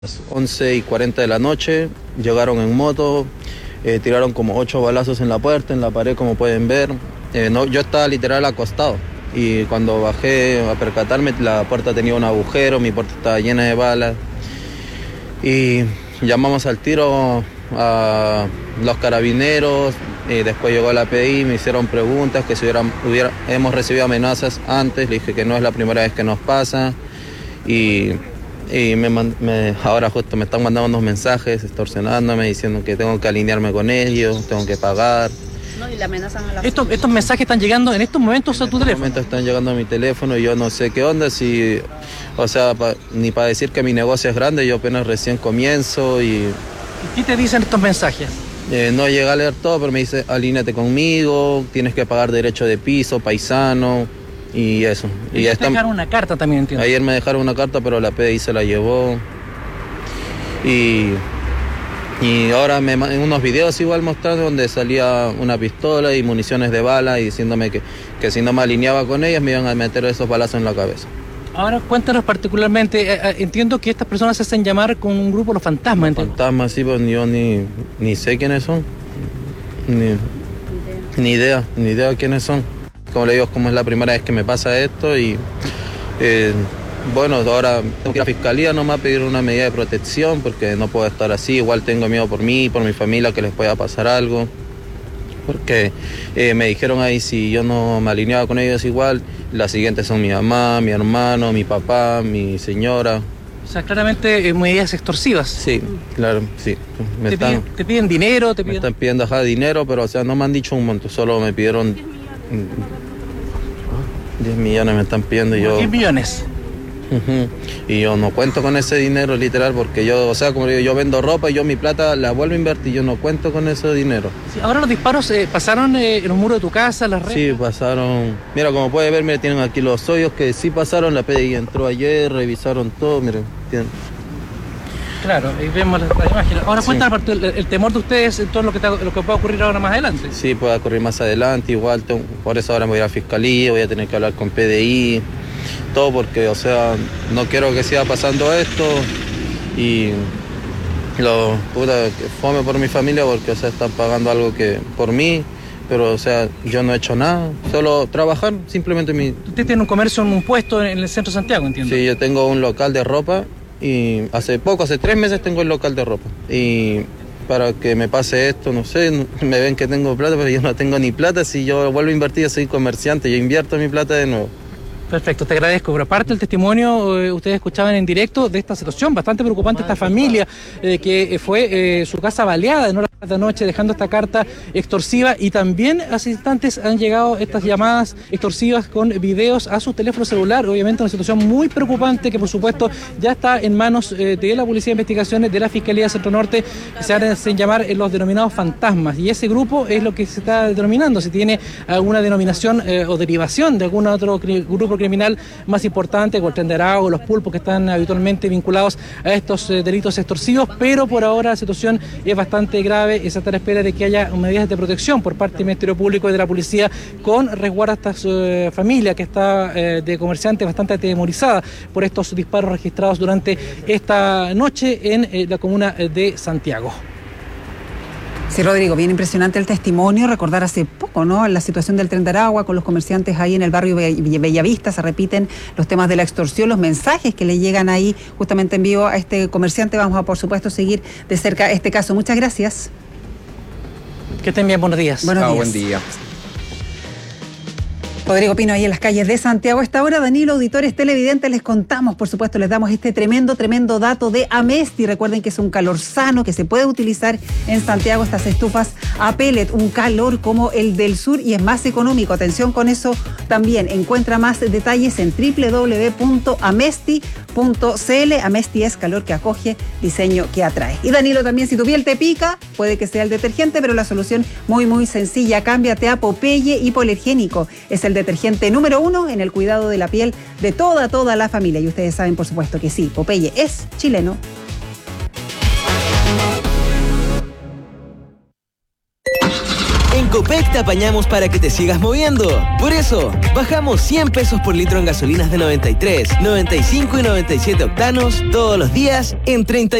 11:40 de la noche, llegaron en moto, tiraron como 8 balazos en la puerta, en la pared, como pueden ver. Yo estaba literal acostado y cuando bajé a percatarme, la puerta tenía un agujero, mi puerta estaba llena de balas y llamamos al tiro a los carabineros. Después llegó la PDI, me hicieron preguntas, que si hemos recibido amenazas antes, le dije que no es la primera vez que nos pasa y ahora justo me están mandando unos mensajes extorsionándome, diciendo que tengo que alinearme con ellos, tengo que pagar. No, y le amenazan a la Estos mensajes están llegando en estos momentos a tu teléfono. En estos momentos están llegando a mi teléfono y yo no sé qué onda, ni para decir que mi negocio es grande, yo apenas recién comienzo y... ¿Qué te dicen estos mensajes? No llegué a leer todo, pero me dice, alíneate conmigo, tienes que pagar derecho de piso, paisano y eso. Y te dejaron una carta también, entiendo. Ayer me dejaron una carta, pero la PDI se la llevó. Y ahora en unos videos igual mostrando donde salía una pistola y municiones de bala y diciéndome que si no me alineaba con ellas me iban a meter esos balazos en la cabeza. Ahora cuéntanos particularmente, entiendo que estas personas se hacen llamar con un grupo Los Fantasmas. ¿Entiendes? Fantasmas, sí, pues yo ni sé quiénes son, ni idea quiénes son. Como le digo, como es la primera vez que me pasa esto y bueno, ahora tengo que ir a la fiscalía nomás a pedir una medida de protección porque no puedo estar así, igual tengo miedo por mí, por mi familia, que les pueda pasar algo. Porque me dijeron ahí si yo no me alineaba con ellos igual, las siguientes son mi mamá, mi hermano, mi papá, mi señora. O sea, claramente medidas extorsivas. Sí, claro, sí. ¿Te piden dinero? Me están pidiendo dinero, pero o sea, no me han dicho un monto, solo me pidieron 10 millones me están pidiendo y yo... 10 millones. Y yo no cuento con ese dinero literal porque yo, o sea, como digo, yo vendo ropa y yo mi plata la vuelvo a invertir, yo no cuento con ese dinero. Sí, ahora los disparos pasaron en los muros de tu casa, las rejas. Sí, pasaron. Mira, como puede ver, mira, tienen aquí los hoyos que sí pasaron, la PDI entró ayer, revisaron todo, miren, tienen. Claro, ahí vemos las imágenes. Ahora cuéntanos el temor de ustedes en todo lo que pueda ocurrir ahora más adelante. Sí, puede ocurrir más adelante, igual, por eso ahora me voy a ir a la fiscalía, voy a tener que hablar con PDI. Todo porque, o sea, no quiero que siga pasando esto y fome por mi familia porque, o sea, están pagando algo que por mí, pero, o sea, yo no he hecho nada, solo trabajar, simplemente ¿Usted tiene un comercio, un puesto en el centro de Santiago, entiendo? Sí, yo tengo un local de ropa y hace 3 meses tengo el local de ropa y para que me pase esto, no sé, me ven que tengo plata, pero yo no tengo ni plata, si yo vuelvo a invertir, yo soy comerciante, yo invierto mi plata de nuevo. Perfecto, te agradezco. Pero aparte del testimonio, ustedes escuchaban en directo de esta situación bastante preocupante, esta familia que fue su casa baleada en horas de la noche, dejando esta carta extorsiva, y también hace instantes han llegado estas llamadas extorsivas con videos a su teléfono celular. Obviamente una situación muy preocupante que por supuesto ya está en manos de la Policía de Investigaciones, de la Fiscalía de Centro Norte, que se hacen llamar los denominados fantasmas, y ese grupo es lo que se está denominando, si tiene alguna denominación o derivación de algún otro grupo criminal más importante, como el Tren de Aragua o los pulpos, que están habitualmente vinculados a estos delitos extorsivos, pero por ahora la situación es bastante grave y se está a la espera de que haya medidas de protección por parte del Ministerio Público y de la Policía con resguardo a esta familia que está de comerciantes bastante atemorizada por estos disparos registrados durante esta noche en la comuna de Santiago. Sí, Rodrigo, bien impresionante el testimonio. Recordar hace poco, ¿no?, la situación del Tren de Aragua con los comerciantes ahí en el barrio Bellavista. Se repiten los temas de la extorsión, los mensajes que le llegan ahí justamente en vivo a este comerciante. Vamos a, por supuesto, seguir de cerca este caso. Muchas gracias. Que estén bien, buenos días. Buenos días. Buen día. Rodrigo Pino ahí en las calles de Santiago. A esta hora, Danilo, auditores televidentes, les contamos, por supuesto, les damos este tremendo dato de Amesti. Recuerden que es un calor sano que se puede utilizar en Santiago, estas estufas a pellet, un calor como el del sur y es más económico. Atención con eso también. Encuentra más detalles en www.amesti.cl. Amesti es calor que acoge, diseño que atrae. Y Danilo, también, si tu piel te pica, puede que sea el detergente, pero la solución muy sencilla. Cámbiate a Popeye Hipoalergénico. Es el detergente número 1 en el cuidado de la piel de toda la familia. Y ustedes saben, por supuesto, que sí, Popeye es chileno. En Copec te apañamos para que te sigas moviendo. Por eso, bajamos 100 pesos por litro en gasolinas de 93, 95 y 97 octanos todos los días en 30